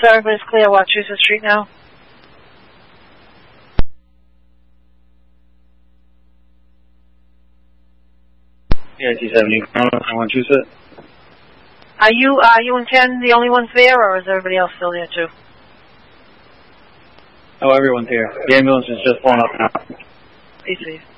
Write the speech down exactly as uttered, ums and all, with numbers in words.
So everybody's clear Wachusett Street now? Yeah, T seventy, Wachusett. Are you, are you and Ken the only ones there, or is everybody else still there too? Oh, everyone's here. The ambulance is just pulling up now. Peace, peace.